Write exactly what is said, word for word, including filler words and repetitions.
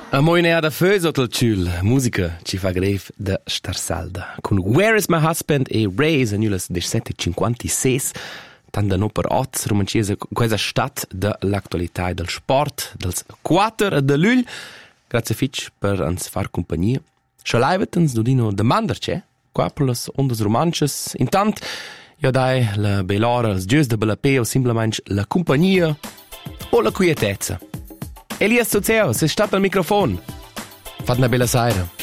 A moine da feu sotto il ciel, musica ci fa gref da Starsalda. Con Where is my husband e Raise, annulas diciassette e cinquantasei, tanda no per oz, romancese questa stat dell'attualità e del sport, dels quattro de luglio. Grazie Fitch per ens far compagnia. Schalaivetens dudino demanderce, qua per las ondas romances. Intant, io dai la belora, els gius de belapeo, simplemente la compagnia o la quietezza. Elias Tuzeo, sei stato al microfono. Fate una bella sera.